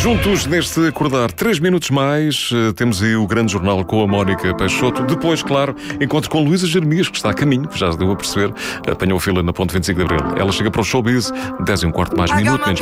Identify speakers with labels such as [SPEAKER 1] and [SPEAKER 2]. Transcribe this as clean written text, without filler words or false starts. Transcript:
[SPEAKER 1] Juntos neste acordar 3 minutos mais, temos aí o grande jornal com a Mónica Peixoto. Depois, claro, encontro com Luísa Jeremias, que está a caminho, que já se deu a perceber, apanhou fila na ponte 25 de Abril. Ela chega para o showbiz, 10 e um quarto mais minuto, menos